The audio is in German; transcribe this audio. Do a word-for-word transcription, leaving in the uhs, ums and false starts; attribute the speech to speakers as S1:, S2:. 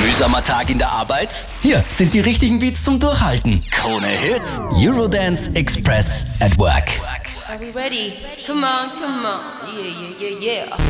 S1: Mühsamer Tag in der Arbeit? Hier sind die richtigen Beats zum Durchhalten. Krone Hits, Eurodance Express at Work.
S2: Are we ready? Come on, come on. Yeah, yeah, yeah, yeah.